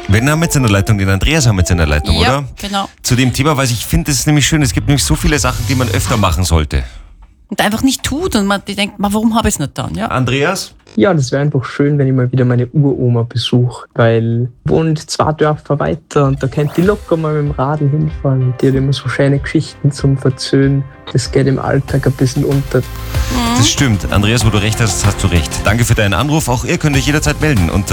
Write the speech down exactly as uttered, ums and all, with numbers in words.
Wen haben wir jetzt in der Leitung? Den Andreas haben wir jetzt in der Leitung, Ja, oder? genau. Zu dem Thema, weil ich finde, das ist nämlich schön. Es gibt nämlich so viele Sachen, die man öfter machen sollte. Und einfach nicht tut und man die denkt, man, warum habe ich es nicht dann? Ja? Andreas? Ja, das wäre einfach schön, wenn ich mal wieder meine Uroma besuche, weil wohnt zwei Dörfer weiter und da könnt ihr locker mal mit dem Radl hinfahren und die hat immer so schöne Geschichten zum Verzöhnen. Das geht im Alltag ein bisschen unter. Das stimmt. Andreas, wo du recht hast, hast du recht. Danke für deinen Anruf. Auch ihr könnt euch jederzeit melden unter